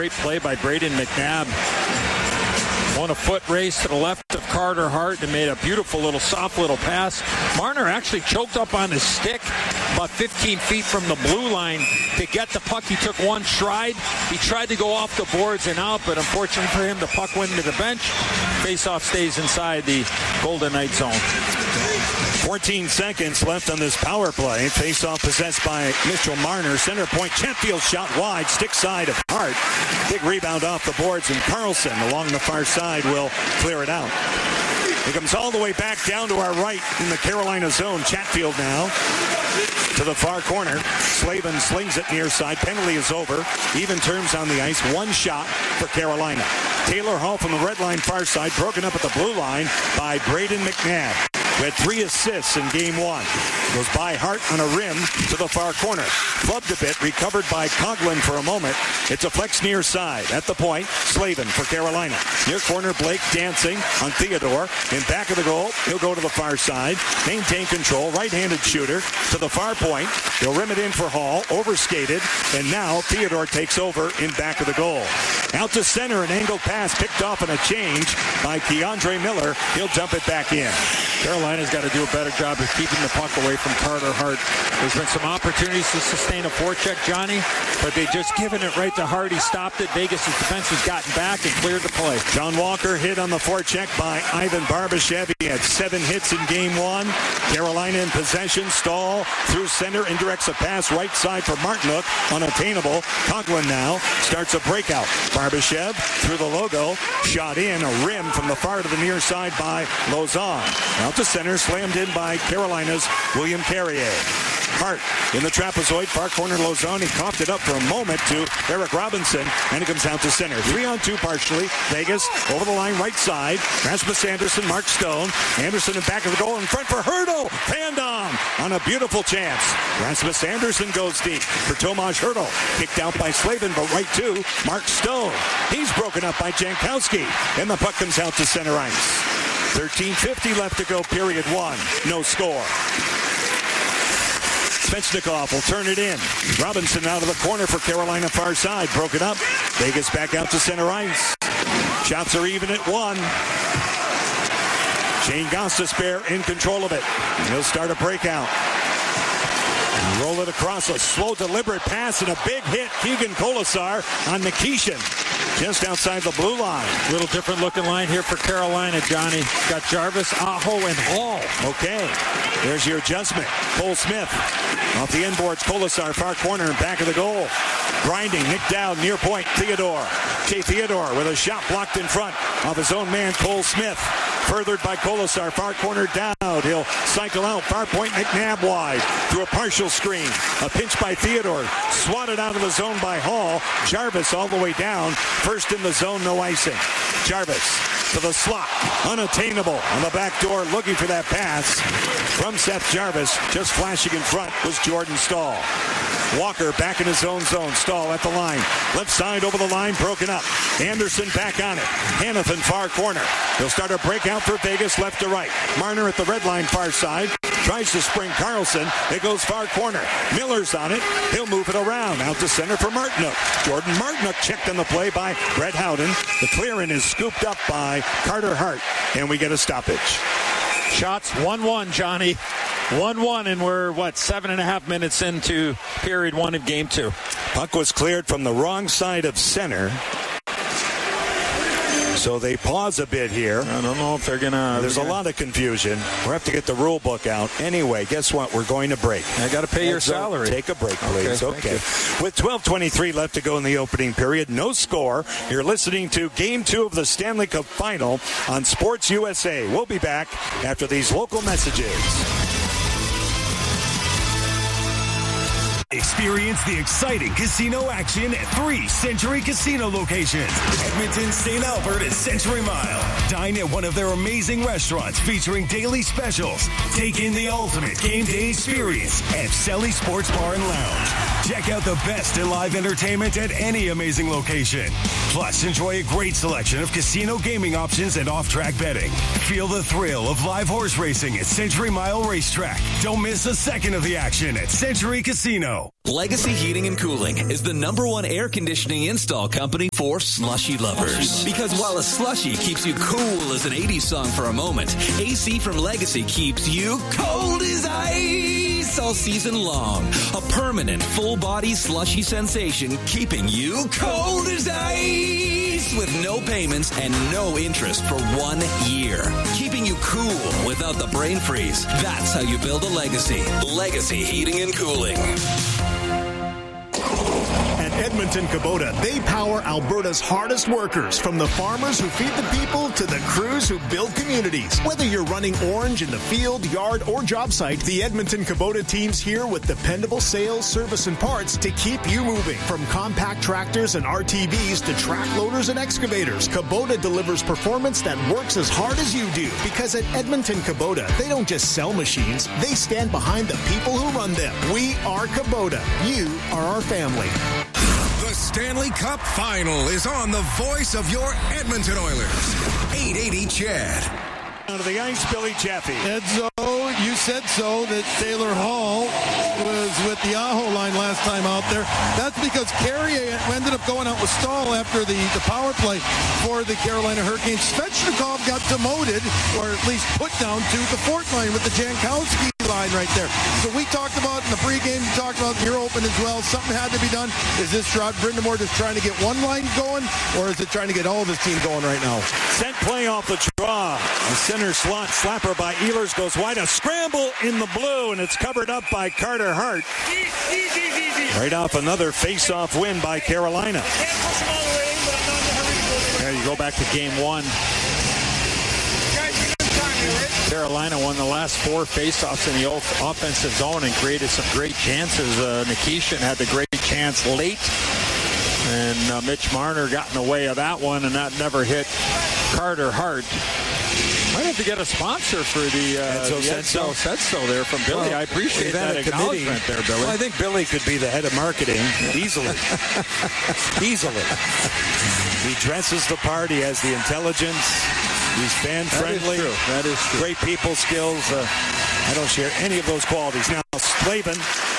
great play by Braden McNabb. Won a foot race to the left of Carter Hart and made a beautiful little soft little pass. Marner actually choked up on his stick about 15 feet from the blue line to get the puck. He took one stride. He tried to go off the boards and out, but unfortunately for him, the puck went to the bench. Faceoff stays inside the Golden Knights zone. 14 seconds left on this power play. Faceoff possessed by Mitchell Marner. Center point, Chatfield shot wide, stick side of Hart. Big rebound off the boards, and Carlson along the far side will clear it out. He comes all the way back down to our right in the Carolina zone. Chatfield now to the far corner. Slavin slings it near side. Penalty is over. Even terms on the ice. One shot for Carolina. Taylor Hall from the red line far side. Broken up at the blue line by Braden McNabb, who had 3 assists in game 1. Goes by Hart on a rim to the far corner. Flubbed a bit, recovered by Coughlin for a moment. It's a flex near side. At the point, Slavin for Carolina. Near corner, Blake dancing on Theodore. In back of the goal, he'll go to the far side. Maintain control, right-handed shooter to the far point. He'll rim it in for Hall, overskated, and now Theodore takes over in back of the goal. Out to center, an angled pass picked off on a change by Keandre Miller. He'll dump it back in. Carolina's got to do a better job of keeping the puck away from Carter Hart. There's been some opportunities to sustain a forecheck, Johnny, but they just given it right to Hart. He stopped it. Vegas' defense has gotten back and cleared the play. John Walker hit on the forecheck by Ivan Barbashev. He had 7 hits in game 1. Carolina in possession. Stahl through center, indirects a pass right side for Martinook. Unattainable. Coughlin now starts a breakout. Barbashev through the logo. Shot in. A rim from the far to the near side by Lauzon. Out to center. Slammed in by Carolina's William Carrier. Hart in the trapezoid, far corner Lauzon. He coughed it up for a moment to Eric Robinson, and it comes out to center. 3-on-2 partially. Vegas over the line right side. Rasmus Anderson, Mark Stone. Anderson in back of the goal in front for Hertl. Fandom on a beautiful chance. Rasmus Anderson goes deep for Tomas Hertl. Kicked out by Slavin, but right to Mark Stone. He's broken up by Jankowski, and the puck comes out to center ice. 13:50 left to go, period 1. No score. Svechnikov will turn it in. Robinson out of the corner for Carolina far side. Broken up. Vegas back out to center ice. Shots are even at 1. Shane Gostisbehere in control of it. He'll start a breakout. Roll it across, a slow, deliberate pass, and a big hit. Keegan Colasar on Nikishin, just outside the blue line. A little different looking line here for Carolina, Johnny. Got Jarvis, Aho, and Hall. Okay, there's your adjustment. Cole Smith off the inboards. Colasar, far corner, and back of the goal. Grinding, Nick down, near point, Theodore. Jay Theodore with a shot blocked in front of his own man, Cole Smith. Furthered by Colasar, far corner down. He'll cycle out, far point, McNabb wide. Through a partial screen. A pinch by Theodore. Swatted out of the zone by Hall. Jarvis all the way down. First in the zone, no icing. Jarvis to the slot. Unattainable on the back door, looking for that pass from Seth Jarvis. Just flashing in front was Jordan Stahl. Walker back in his own zone. Stahl at the line. Left side over the line, broken up. Anderson back on it. Hanifin far corner. He'll start a breakout for Vegas left to right. Marner at the red line far side. Tries to spring Carlson. It goes far corner. Miller's on it. He'll move it around. Out to center for Martinook. Jordan Martinook checked on the play by Brett Howden. The clearing is scooped up by Carter Hart. And we get a stoppage. Shots 1-1, Johnny. 1-1, and we're, 7.5 minutes into period 1 of game 2. Puck was cleared from the wrong side of center. So they pause a bit here. I don't know if they're going to... There's a lot of confusion. We'll have to get the rule book out. Anyway, guess what? We're going to break. I got to pay your salary. Take a break, please. Okay. With 12:23 left to go in the opening period, no score. You're listening to Game 2 of the Stanley Cup Final on Sports USA. We'll be back after these local messages. Experience the exciting casino action at 3 Century Casino locations. Edmonton, St. Albert, and Century Mile. Dine at one of their amazing restaurants featuring daily specials. Take in the ultimate game day experience at Selly Sports Bar and Lounge. Check out the best in live entertainment at any amazing location. Plus, enjoy a great selection of casino gaming options and off-track betting. Feel the thrill of live horse racing at Century Mile Racetrack. Don't miss a second of the action at Century Casino. Legacy Heating and Cooling is the #1 air conditioning install company for slushy lovers. Because while a slushy keeps you cool as an 80s song for a moment, AC from Legacy keeps you cold as ice all season long. A permanent full-body slushy sensation keeping you cold as ice with no payments and no interest for 1 year. Keeping you cool without the brain freeze. That's how you build a legacy. Legacy Heating and Cooling. At Edmonton Kubota, they power Alberta's hardest workers, from the farmers who feed the people to the crews who build communities. Whether you're running orange in the field, yard, or job site, the Edmonton Kubota team's here with dependable sales, service, and parts to keep you moving. From compact tractors and RTVs to track loaders and excavators, Kubota delivers performance that works as hard as you do. Because at Edmonton Kubota, they don't just sell machines, they stand behind the people who run them. We are Kubota. You are our family. The Stanley Cup Final is on the voice of your Edmonton Oilers. 880 Chad. Out of the ice, Billy Jaffe. Edzo, you said so that Taylor Hall was with the Aho line last time out there. That's because Carrier ended up going out with Stahl after the power play for the Carolina Hurricanes. Svechnikov got demoted, or at least put down to the fourth line with the Jankowski line right there. So we talked about in the pregame, we talked about your open as well. Something had to be done. Is this Rod Brind'Amour just trying to get one line going, or is it trying to get all of his team going right now? Sent play off the draw. A center slot slapper by Ehlers goes wide. A scramble in the blue, and it's covered up by Carter Hart. Right off another face-off win by Carolina. There you go back to game one. Carolina won the last 4 faceoffs in the offensive zone and created some great chances. Nikishin had the great chance late, and Mitch Marner got in the way of that one, and that never hit Carter Hart. Might have to get a sponsor for the Edzo Setso there from Billy. Well, I appreciate that acknowledgement there, Billy. Well, I think Billy could be the head of marketing easily. Easily. He dresses the part. He has the intelligence. He's fan-friendly. That is true. Great people skills. I don't share any of those qualities. Now, Slavin.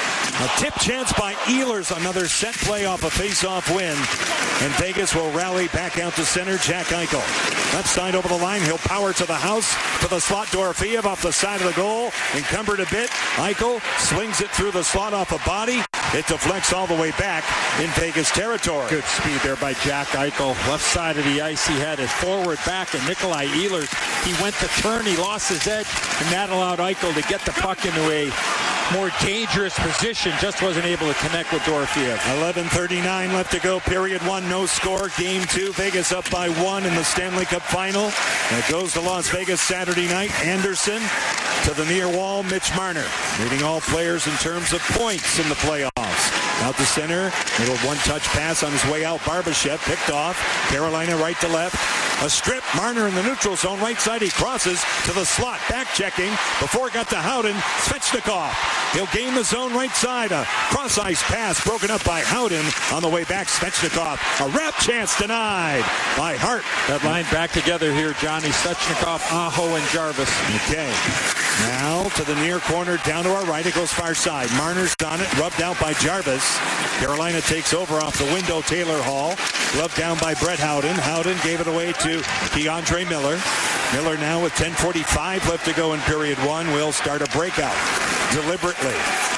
A tip chance by Ehlers. Another set play off a face-off win. And Vegas will rally back out to center. Jack Eichel. Left side over the line. He'll power to the house. To the slot. Dorofeev off the side of the goal. Encumbered a bit. Eichel swings it through the slot off a body. It deflects all the way back in Vegas territory. Good speed there by Jack Eichel. Left side of the ice, he had it forward back, and Nikolai Ehlers, he went to turn, he lost his edge, and that allowed Eichel to get the puck into a more dangerous position. Just wasn't able to connect with Dorofeev. 11:39 left to go. Period 1, no score. Game 2, Vegas up by 1 in the Stanley Cup Final. And it goes to Las Vegas Saturday night. Anderson to the near wall. Mitch Marner leading all players in terms of points in the playoffs. Out the center, little one-touch pass on his way out. Barbashev picked off. Carolina right to left. A strip. Marner in the neutral zone. Right side. He crosses to the slot. Back checking. Before it got to Howden. Svechnikov. He'll gain the zone right side. A cross-ice pass broken up by Howden. On the way back, Svechnikov. A wrap chance denied by Hart. That line back together here, Johnny. Svechnikov, Aho, and Jarvis. Okay. Now to the near corner. Down to our right. It goes far side. Marner's on it. Rubbed out by Jarvis. Carolina takes over off the window. Taylor Hall. Gloved down by Brett Howden. Howden gave it away to Keandre Miller. Miller now with 10:45 left to go in period 1 will start a breakout deliberately.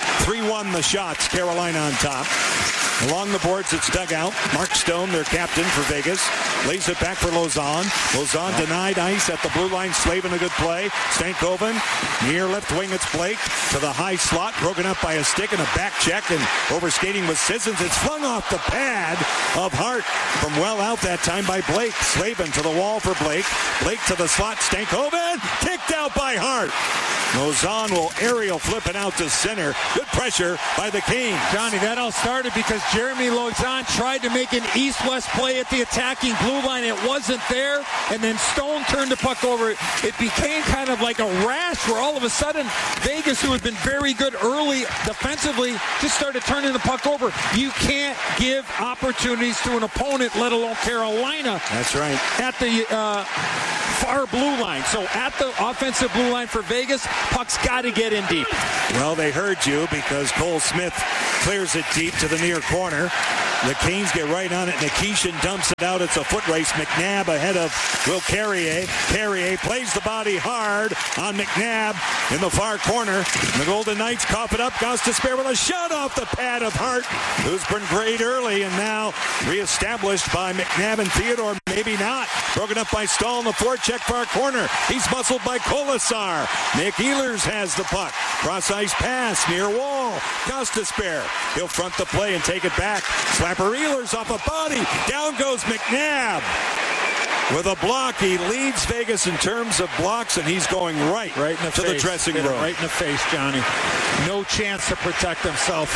3-1 the shots. Carolina on top. Along the boards, it's dugout. Mark Stone, their captain for Vegas, lays it back for Lausanne. Lausanne denied ice at the blue line. Slavin, a good play. Stankoven, near left wing, it's Blake to the high slot, broken up by a stick and a back check, and overskating with Sissons. It's flung off the pad of Hart from well out that time by Blake. Slavin to the wall for Blake. Blake to the slot. Stankoven kicked out by Hart. Lausanne will aerial flip it out to center. Good pressure by the Kings. Johnny, that all started because Jeremy Lauzon tried to make an east-west play at the attacking blue line. It wasn't there, and then Stone turned the puck over. It became kind of like a rash where all of a sudden Vegas, who had been very good early defensively, just started turning the puck over. You can't give opportunities to an opponent, let alone Carolina. That's right. At the far blue line. So at the offensive blue line for Vegas, puck's got to get in deep. Well, they heard you because Cole Smith clears it deep to the near corner. The Canes get right on it. Nikishin dumps it out. It's a foot race. McNabb ahead of Will Carrier. Carrier plays the body hard on McNabb in the far corner. The Golden Knights cough it up. Gostisbehere with a shot off the pad of Hart, who's been great early and now reestablished by McNabb and Theodore. Maybe not. Broken up by Stahl in the forecheck far corner. He's muscled by Kolasar. Nick Ehlers has the puck. Cross ice pass near wall. Gostisbehere. He'll front the play and take it back. Slapper Ehlers off a body. Down goes McNabb. With a block, he leads Vegas in terms of blocks, and he's going right in the to face. The dressing room. Right in the face, Johnny. No chance to protect himself.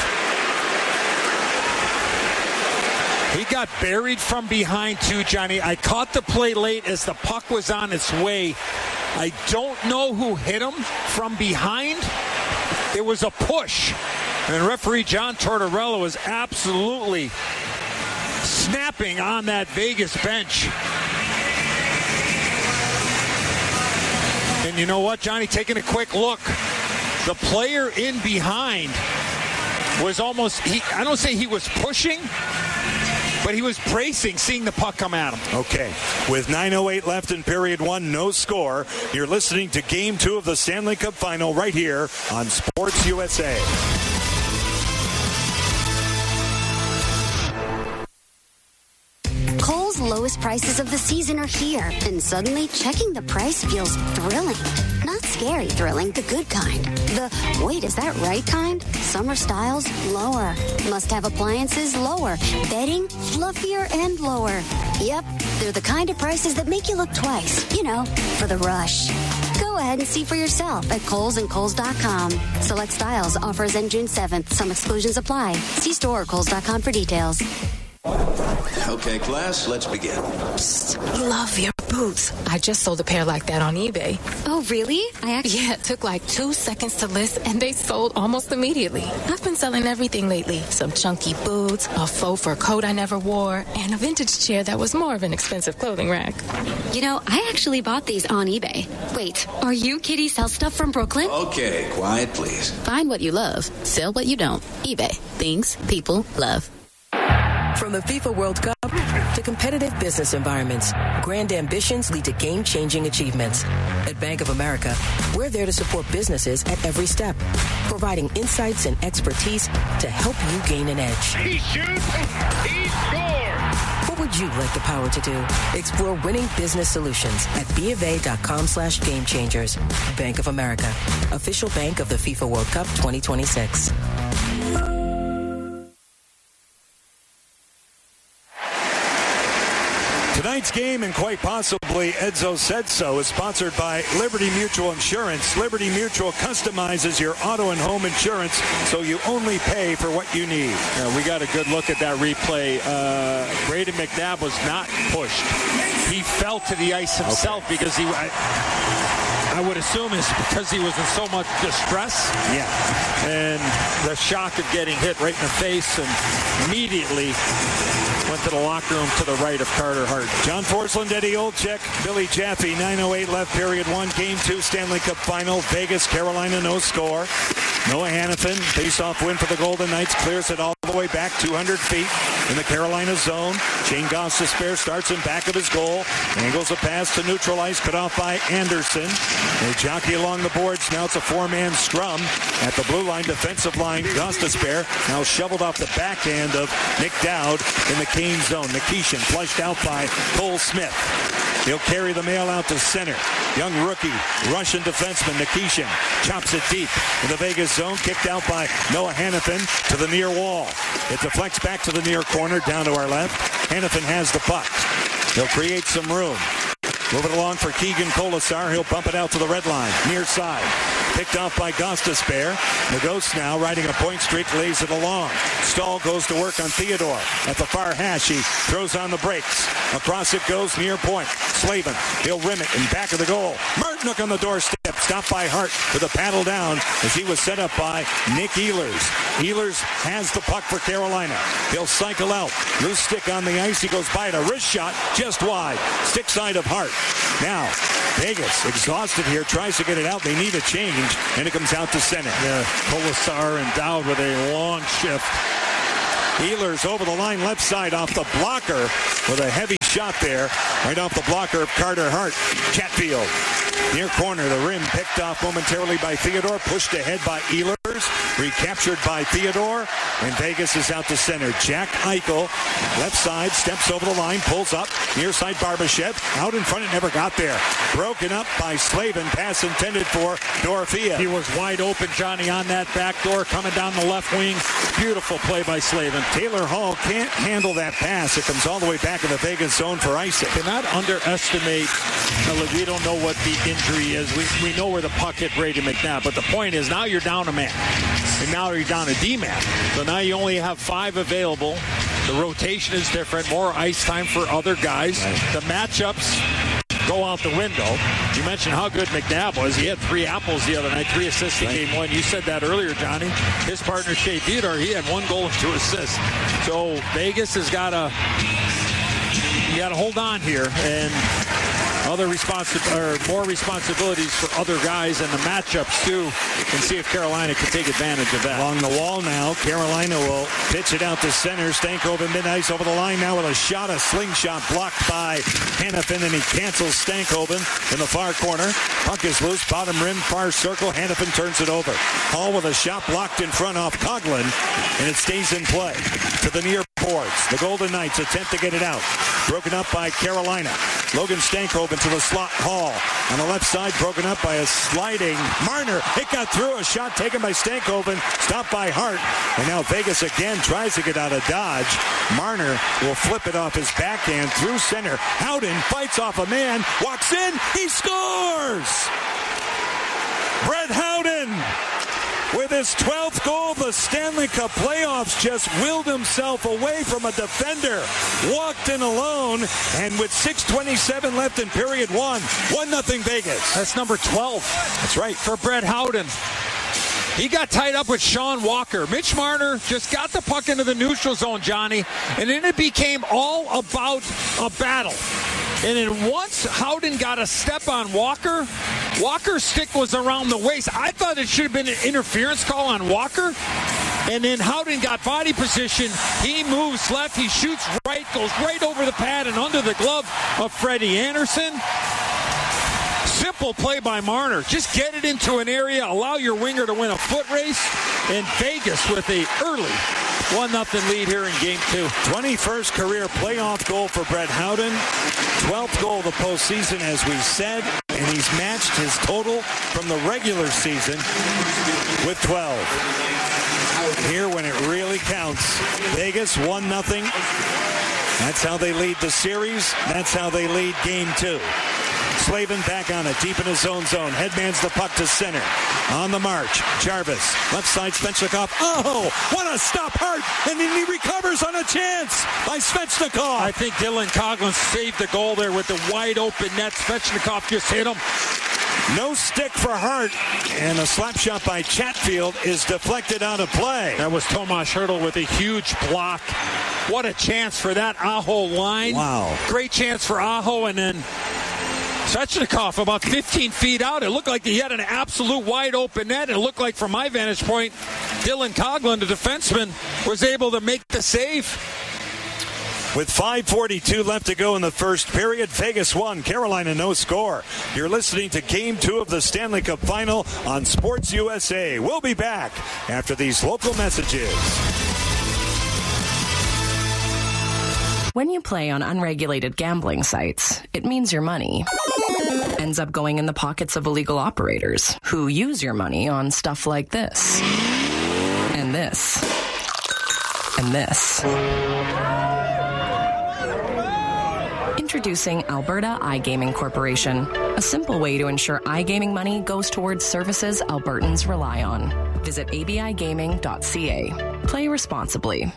He got buried from behind, too, Johnny. I caught the play late as the puck was on its way. I don't know who hit him from behind. It was a push. And referee John Tortorella was absolutely snapping on that Vegas bench. And you know what, Johnny? Taking a quick look. The player in behind was almost, I don't say he was pushing, but he was bracing, seeing the puck come at him. Okay. With 9:08 left in period one, no score. You're listening to Game 2 of the Stanley Cup Final right here on Sports USA. Kohl's lowest prices of the season are here, and suddenly checking the price feels thrilling. Not scary thrilling, the good kind. The, wait, is that right kind? Summer styles, lower. Must-have appliances, lower. Bedding, fluffier and lower. Yep, they're the kind of prices that make you look twice. You know, for the rush. Go ahead and see for yourself at Kohl's and Kohl's.com. Select styles, offers end June 7th. Some exclusions apply. See store or Kohl's.com for details. Okay, class, let's begin. Psst, love your boots. I just sold a pair like that on eBay. Oh, really? Yeah, it took like 2 seconds to list, and they sold almost immediately. I've been selling everything lately. Some chunky boots, a faux fur coat I never wore, and a vintage chair that was more of an expensive clothing rack. You know, I actually bought these on eBay. Wait, are you Kitty Sell Stuff from Brooklyn? Okay, quiet, please. Find what you love. Sell what you don't. eBay. Things people love. From the FIFA World Cup to competitive business environments, grand ambitions lead to game-changing achievements. At Bank of America, we're there to support businesses at every step, providing insights and expertise to help you gain an edge. He shoots, he scores! What would you like the power to do? Explore winning business solutions at BofA.com/gamechangers. Bank of America, official bank of the FIFA World Cup 2026. Tonight's game, and quite possibly Edzo Said So, is sponsored by Liberty Mutual Insurance. Liberty Mutual customizes your auto and home insurance so you only pay for what you need. Yeah, we got a good look at that replay. Brayden McNabb was not pushed. He fell to the ice himself because he... I would assume it's because he was in so much distress. Yeah. And the shock of getting hit right in the face, and immediately went to the locker room to the right of Carter Hart. John Forsland, Eddie Olczyk, Billy Jaffe. 9:08 left, period one. Game 2, Stanley Cup Final. Vegas, Carolina, no score. Noah Hannafin, face-off win for the Golden Knights, clears it all the way back 200 feet in the Carolina zone. Shane Gostisbehere starts in back of his goal. Angles a pass to neutralize, cut off by Anderson. They jockey along the boards. Now it's a four-man scrum at the blue line, defensive line. Gostisbehere now shoveled off the backhand of Nick Dowd in the Kane zone. Nikishin flushed out by Cole Smith. He'll carry the mail out to center. Young rookie, Russian defenseman Nikishin chops it deep in the Vegas zone. Kicked out by Noah Hannafin to the near wall. It deflects back to the near corner, down to our left. Hannafin has the puck. He'll create some room. Move it along for Keegan Kolasar. He'll bump it out to the red line, near side. Picked off by Gostisbehere. The Ghost now riding a point streak, lays it along. Stahl goes to work on Theodore. At the far hash, he throws on the brakes. Across it goes near point. Slavin, he'll rim it in back of the goal. Martinook on the doorstep, stopped by Hart with a paddle down as he was set up by Nick Ehlers. Ehlers has the puck for Carolina. He'll cycle out. Loose stick on the ice. He goes by it. A wrist shot just wide. Stick side of Hart. Now, Vegas, exhausted here, tries to get it out. They need a change, and it comes out to center. Yeah, Colasar and Dowd with a long shift. Ehlers over the line, left side off the blocker with a heavy shot there. Right off the blocker of Carter Hart. Chatfield. Near corner, the rim picked off momentarily by Theodore. Pushed ahead by Ehlers. Recaptured by Theodore. And Vegas is out to center. Jack Eichel, left side, steps over the line, pulls up. Near side, Barbashev. Out in front, it never got there. Broken up by Slavin. Pass intended for Dorothea. He was wide open, Johnny, on that back door, coming down the left wing. Beautiful play by Slavin. Taylor Hall can't handle that pass. It comes all the way back in the Vegas zone for icing. Cannot underestimate. We don't know what the injury is. We know where the puck hit Brady McNabb. But the point is, now you're down a man. And now you're down a D-man. So now you only have 5 available. The rotation is different. More ice time for other guys. Right. The matchups go out the window. You mentioned how good McNabb was. He had 3 apples the other night, 3 assists in game 1. You said that earlier, Johnny. His partner, Shea Theodore, he had 1 goal and 2 assists. So Vegas has got to hold on here and more responsibilities for other guys and the matchups too, and see if Carolina can take advantage of that. Along the wall now, Carolina will pitch it out to center. Stankoven mid-ice over the line now with a shot, a slingshot blocked by Hanifin, and he cancels Stankoven in the far corner. Puck is loose, bottom rim, far circle. Hanifin turns it over. Hall with a shot blocked in front off Coughlin, and it stays in play. To the near boards. The Golden Knights attempt to get it out. Broken up by Carolina. Logan Stankoven to the slot. Hall on the left side, broken up by a sliding Marner. It got through. A shot taken by Stankoven, stopped by Hart. And now Vegas again tries to get out of dodge. Marner will flip it off his backhand through center. Howden fights off a man, walks in, he scores! Brett Howden with his 12th goal of the Stanley Cup playoffs, just willed himself away from a defender, walked in alone, and with 6:27 left in period 1, 1-0 Vegas. That's number 12. That's right. For Brett Howden. He got tied up with Sean Walker. Mitch Marner just got the puck into the neutral zone, Johnny, and then it became all about a battle. And then once Howden got a step on Walker, Walker's stick was around the waist. I thought it should have been an interference call on Walker. And then Howden got body position. He moves left. He shoots right, goes right over the pad and under the glove of Freddie Anderson. Simple play by Marner. Just get it into an area, allow your winger to win a foot race. And Vegas with a early 1-0 lead here in game 2. 21st career playoff goal for Brett Howden. 12th goal of the postseason, as we said. And he's matched his total from the regular season with 12. Here when it really counts. Vegas 1-0. That's how they lead the series. That's how they lead game 2. Slavin back on it, deep in his own zone. Headmans the puck to center. On the march, Jarvis. Left side, Svechnikov. Oh, what a stop, Hart. And then he recovers on a chance by Svechnikov. I think Dylan Coughlin saved the goal there with the wide open net. Svechnikov just hit him. No stick for Hart. And a slap shot by Chatfield is deflected out of play. That was Tomas Hertl with a huge block. What a chance for that Aho line. Wow. Great chance for Aho, and then Svechnikov about 15 feet out. It looked like he had an absolute wide open net. It looked like, from my vantage point, Dylan Coughlin, the defenseman, was able to make the save. With 5:42 left to go in the first period, Vegas 1, Carolina no score. You're listening to Game 2 of the Stanley Cup Final on Sports USA. We'll be back after these local messages. When you play on unregulated gambling sites, it means your money ends up going in the pockets of illegal operators who use your money on stuff like this, and this, and this. Introducing Alberta iGaming Corporation, a simple way to ensure iGaming money goes towards services Albertans rely on. Visit abigaming.ca. Play responsibly.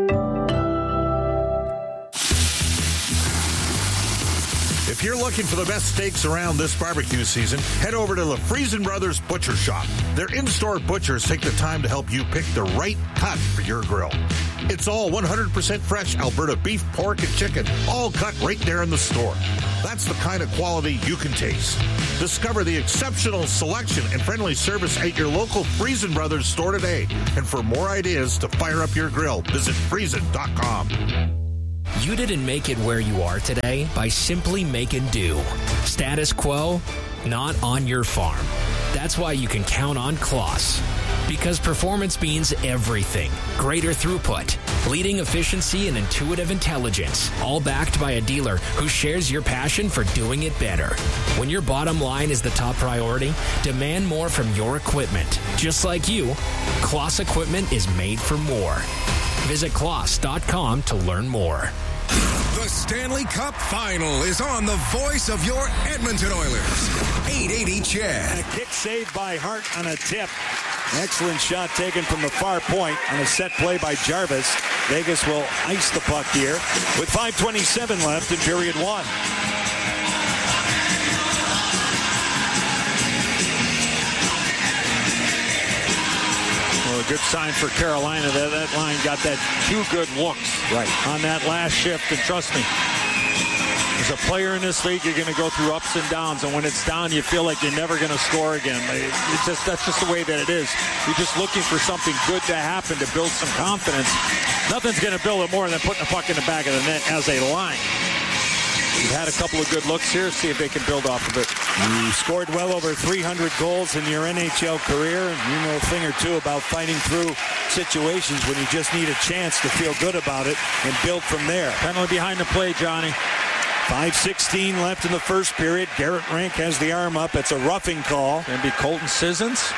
If you're looking for the best steaks around this barbecue season, head over to the Friesen Brothers Butcher Shop. Their in-store butchers take the time to help you pick the right cut for your grill. It's all 100% fresh Alberta beef, pork, and chicken, all cut right there in the store. That's the kind of quality you can taste. Discover the exceptional selection and friendly service at your local Friesen Brothers store today. And for more ideas to fire up your grill, visit Friesen.com. You didn't make it where you are today by simply making do. Status quo, not on your farm. That's why you can count on Kloss. Because performance means everything. Greater throughput, leading efficiency, and intuitive intelligence. All backed by a dealer who shares your passion for doing it better. When your bottom line is the top priority, demand more from your equipment. Just like you, Kloss equipment is made for more. Visit Kloss.com to learn more. The Stanley Cup Final is on the voice of your Edmonton Oilers. 880 Chad. And a kick saved by Hart on a tip. Excellent shot taken from the far point on a set play by Jarvis. Vegas will ice the puck here with 5:27 left in period one. Well, a good sign for Carolina. That line got that 2 good looks on that last shift. And trust me, as a player in this league, you're going to go through ups and downs. And when it's down, you feel like you're never going to score again. That's just the way that it is. You're just looking for something good to happen to build some confidence. Nothing's going to build it more than putting a puck in the back of the net as a line. You've had a couple of good looks here. See if they can build off of it. You scored well over 300 goals in your NHL career, and you know a thing or two about fighting through situations when you just need a chance to feel good about it and build from there. Penalty behind the play, Johnny. 5:16 left in the first period. Garrett Rank has the arm up. It's a roughing call. Going to be Colton Sissons.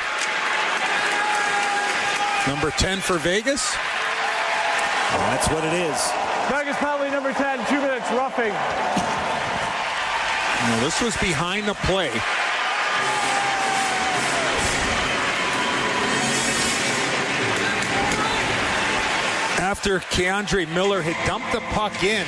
Number 10 for Vegas. That's what it is. Vegas penalty number 10, 2 minutes, roughing. Now, this was behind the play. After Keandre Miller had dumped the puck in,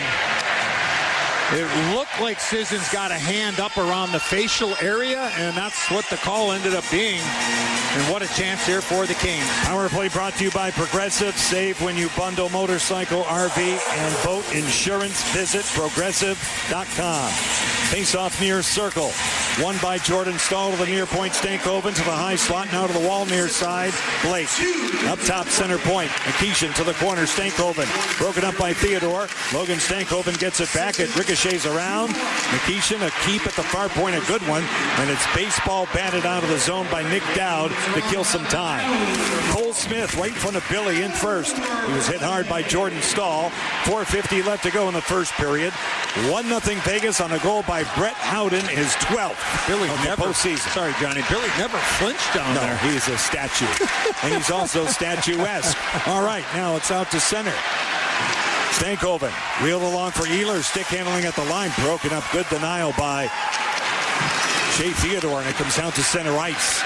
it looked like Sissons got a hand up around the facial area, and that's what the call ended up being. And what a chance here for the Kings. Power play brought to you by Progressive. Save when you bundle motorcycle, RV, and boat insurance. Visit Progressive.com. Face-off near circle. Won by Jordan Stahl to the near point. Stankoven to the high slot. Now to the wall near side. Blake. Up top center point. Nikishin to the corner. Stankoven. Broken up by Theodore. Logan Stankoven gets it back. It ricochets around. Nikishin a keep at the far point. A good one. And it's baseball batted out of the zone by Nick Dowd to kill some time. Cole Smith right in front of Billy in first. He was hit hard by Jordan Stahl. 4:50 left to go in the first period. 1-0 Vegas on a goal by Brett Howden, his 12th. Billy never postseason. Sorry, Johnny. Billy never flinched down there. No, he's a statue. And he's also statuesque. All right, now it's out to center. Stankoven wheeled along for Ehlers. Stick handling at the line. Broken up. Good denial by Shea Theodore, and it comes out to center ice.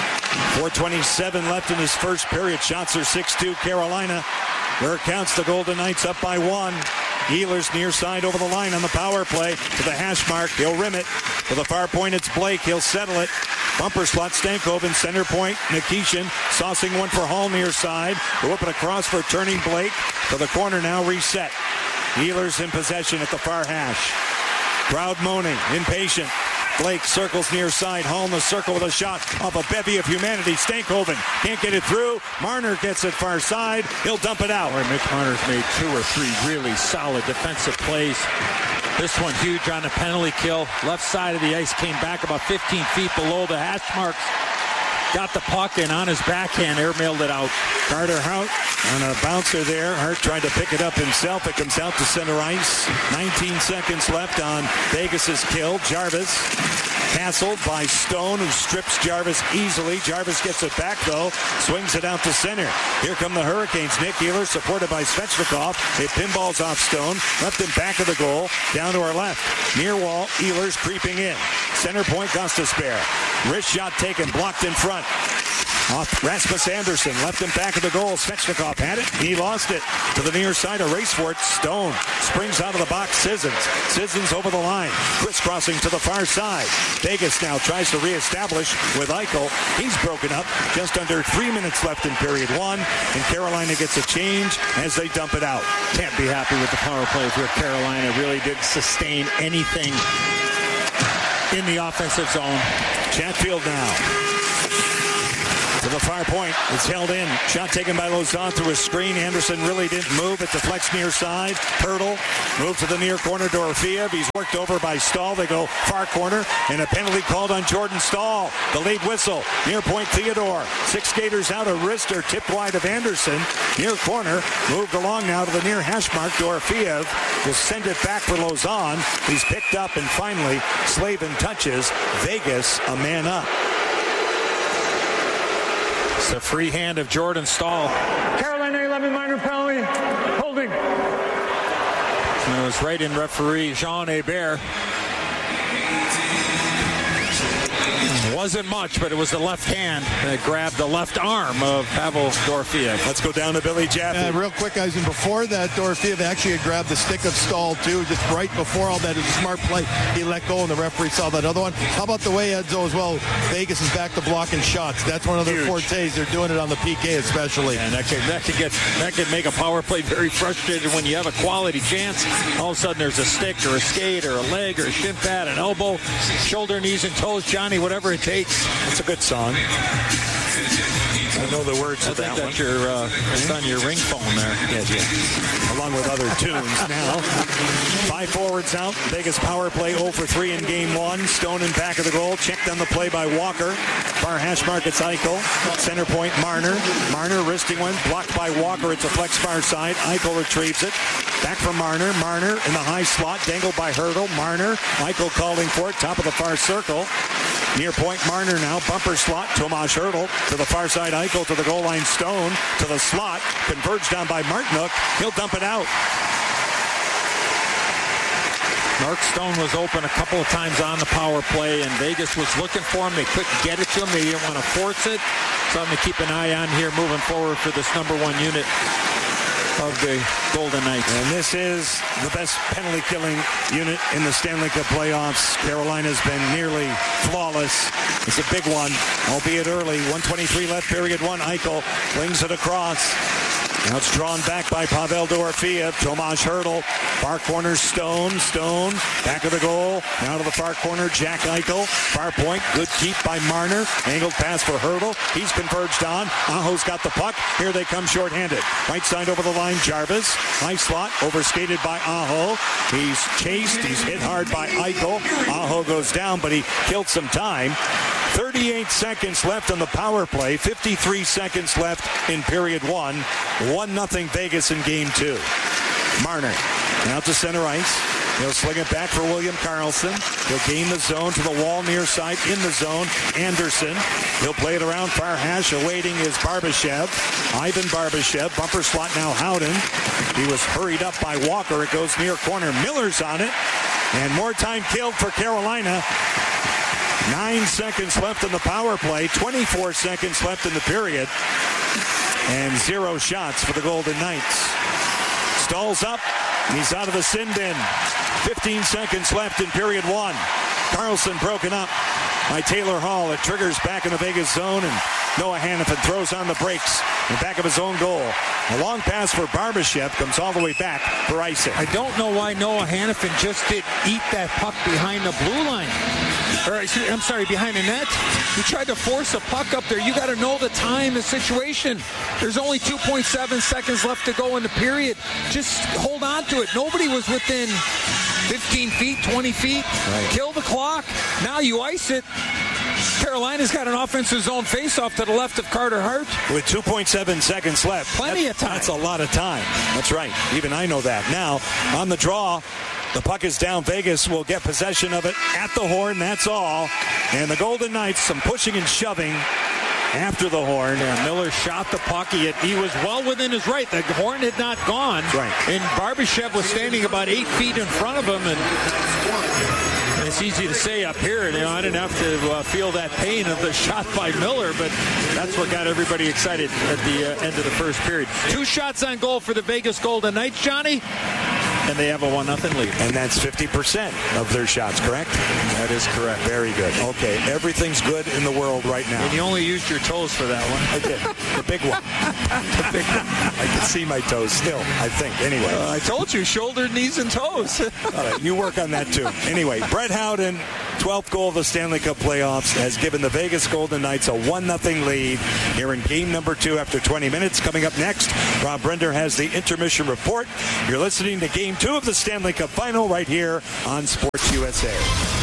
4:27 left in this first period. Shots are 6-2 Carolina. Where it counts, the Golden Knights up by 1. Ehlers near side over the line on the power play to the hash mark. He'll rim it. To the far point, it's Blake. He'll settle it. Bumper slot, Stankoven, center point. Nikishin saucing one for Hall near side. They'll whip it across for turning Blake. To the corner now, reset. Ehlers in possession at the far hash. Crowd moaning, impatient. Blake circles near side. Hall in the circle with a shot off a bevy of humanity. Stankoven can't get it through. Marner gets it far side. He'll dump it out. Boy, Mitch Marner's made 2 or 3 really solid defensive plays. This one huge on the penalty kill. Left side of the ice, came back about 15 feet below the hash marks. Got the puck and on his backhand airmailed it out. Carter Hart on a bouncer there. Hart tried to pick it up himself. It comes out to center ice. 19 seconds left on Vegas's kill. Jarvis Hassled by Stone, who strips Jarvis easily. Jarvis gets it back, though. Swings it out to center. Here come the Hurricanes. Nick Ehlers, supported by Svechnikov. It pinballs off Stone. Left him back of the goal. Down to our left. Near wall, Ehlers creeping in. Center point, Gostisbehere. Wrist shot taken, blocked in front. Off Rasmus Andersson, left him back of the goal. Svechnikov had it. He lost it to the near side. A race for it. Stone springs out of the box. Sissons over the line. Crisscrossing to the far side. Vegas now tries to reestablish with Eichel. He's broken up. Just under 3 minutes left in period one. And Carolina gets a change as they dump it out. Can't be happy with the power play if you're Carolina. Really didn't sustain anything in the offensive zone. Chatfield now. To the far point. It's held in. Shot taken by Lauzon through a screen. Anderson really didn't move. It deflects near side. Hurdle. Move to the near corner. Dorofeev. He's worked over by Stahl. They go far corner. And a penalty called on Jordan Stahl. The lead whistle. Near point Theodore. 6 skaters out. A wrister tipped wide of Anderson. Near corner. Moved along now to the near hash mark. Dorofeev will send it back for Lauzon. He's picked up. And finally, Slavin touches. Vegas a man up. It's a free hand of Jordan Stahl. Carolina 11 minor penalty. Holding. And it was right in referee Jean Hebert. Wasn't much, but it was the left hand that grabbed the left arm of Pavel Dorofeev. Let's go down to Billy Jaffe. Yeah, real quick, guys, and before that, Dorofeev actually had grabbed the stick of Stahl, too. Just right before all that, it was a smart play. He let go, and the referee saw that other one. How about the way, Edzo, as well? Vegas is back to blocking shots. That's one of their fortes. They're doing it on the PK especially. And that could make a power play very frustrated when you have a quality chance. All of a sudden, there's a stick or a skate or a leg or a shin pad, an elbow, shoulder, knees, and toes. Johnny, whatever it takes. That's a good song. I know the words of that one. It's on your ring phone there. Yeah. Along with other tunes now. 5 forwards out. Vegas power play 0 for 3 in game one. Stone in back of the goal. Checked on the play by Walker. Far hash mark, it's Eichel. Center point, Marner. Marner wristing one. Blocked by Walker. It's a flex far side. Eichel retrieves it. Back from Marner. Marner in the high slot. Dangled by Hurdle. Marner. Eichel calling for it. Top of the far circle. Near point, Marner now. Bumper slot. Tomas Hurdle to the far side. Eichel to the goal line. Stone to the slot. Converged down by Martinook. He'll dump it out. Mark Stone was open a couple of times on the power play, and Vegas was looking for him. They couldn't get it to him. They didn't want to force it. Something to keep an eye on here moving forward for this number one unit of the Golden Knights. And this is the best penalty-killing unit in the Stanley Cup playoffs. Carolina's been nearly flawless. It's a big one, albeit early. 1:23 left, period one. Eichel flings it across. Now it's drawn back by Pavel Dorofeev. Tomas Hurdle. Far corner, Stone. Back of the goal. Now to the far corner, Jack Eichel. Far point. Good keep by Marner. Angled pass for Hurdle. He's converged on. Aho's got the puck. Here they come shorthanded. Right side over the line, Jarvis. High slot. Overskated by Aho. He's chased. He's hit hard by Eichel. Aho goes down, but he killed some time. 38 seconds left on the power play. 53 seconds left in period one. 1-0 Vegas in game two. Marner out to center ice. He'll sling it back for William Karlsson. He'll gain the zone to the wall near side in the zone. Anderson. He'll play it around far hash. Awaiting is Barbashev. Ivan Barbashev. Bumper slot now Howden. He was hurried up by Walker. It goes near corner. Miller's on it. And more time killed for Carolina. 9 seconds left in the power play. 24 seconds left in the period. And 0 shots for the Golden Knights. Stahl's up. He's out of the sin bin. 15 seconds left in period one. Karlsson broken up by Taylor Hall. It triggers back in the Vegas zone, and Noah Hanifin throws on the brakes in back of his own goal. A long pass for Barbashev comes all the way back for icing. I don't know why Noah Hanifin just didn't eat that puck behind the blue line. Behind the net. He tried to force a puck up there. You got to know the time, the situation. There's only 2.7 seconds left to go in the period. Just hold on to it. Nobody was within 15 feet, 20 feet. Right. Kill the clock. Now you ice it. Carolina's got an offensive zone faceoff to the left of Carter Hart. With 2.7 seconds left. Plenty of time. That's a lot of time. That's right. Even I know that. Now, on the draw, The puck is down. Vegas will get possession of it at the horn. That's all. And the Golden Knights, some pushing and shoving after the horn. Yeah, Miller shot the puck. He was well within his right. The horn had not gone. Right. And Barbashev was standing about 8 feet in front of him. And it's easy to say up here. I didn't have to feel that pain of the shot by Miller, but that's what got everybody excited at the end of the first period. 2 shots on goal for the Vegas Golden Knights, Johnny. And they have a 1-0 lead. And that's 50% of their shots, correct? That is correct. Very good. Okay, everything's good in the world right now. And you only used your toes for that one. I did. The big one. The big one. I can see my toes still, I think. Anyway. I told you, shoulder, knees, and toes. All right, you work on that too. Anyway, Brett Howden, 12th goal of the Stanley Cup playoffs, has given the Vegas Golden Knights a 1-0 lead here in game number 2 after 20 minutes. Coming up next, Rob Brender has the intermission report. You're listening to game 2 of the Stanley Cup final right here on Sports USA.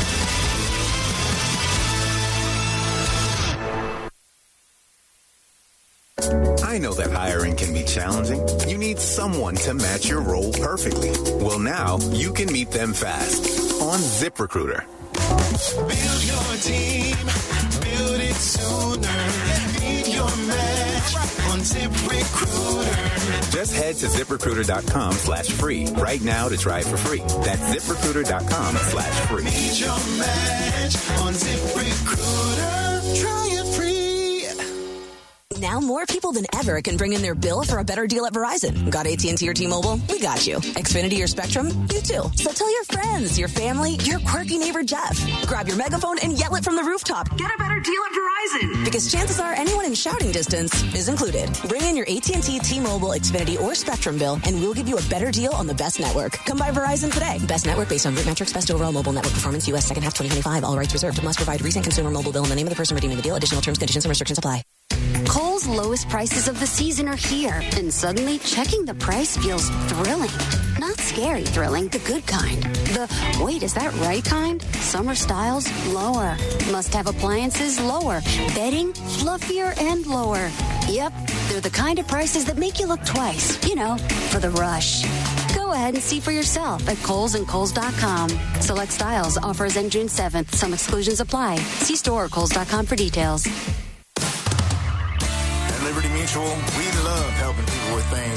I know that hiring can be challenging. You need someone to match your role perfectly. Well, now you can meet them fast on ZipRecruiter. Build your team, build it sooner. Meet your match on ZipRecruiter. Just head to ZipRecruiter.com/free right now to try it for free. That's ZipRecruiter.com/free. Meet your match on ZipRecruiter. Try it free. Now more people than ever can bring in their bill for a better deal at Verizon. Got AT&T or T-Mobile? We got you. Xfinity or Spectrum? You too. So tell your friends, your family, your quirky neighbor Jeff. Grab your megaphone and yell it from the rooftop. Get a better deal at Verizon. Because chances are anyone in shouting distance is included. Bring in your AT&T, T-Mobile, Xfinity, or Spectrum bill, and we'll give you a better deal on the best network. Come by Verizon today. Best network based on root metrics, best overall mobile network performance, U.S. second half 2025. All rights reserved. Must provide recent consumer mobile bill and the name of the person redeeming the deal. Additional terms, conditions, and restrictions apply. Kohl's lowest prices of the season are here, and suddenly checking the price feels thrilling. Not scary thrilling, the good kind. The, wait, is that right kind? Summer styles, lower. Must-have appliances, lower. Bedding, fluffier and lower. Yep, they're the kind of prices that make you look twice, for the rush. Go ahead and see for yourself at Kohl's and Kohl's.com. Select styles, offers end June 7th. Some exclusions apply. See store or Kohl's.com for details. Liberty Mutual, we love helping people with things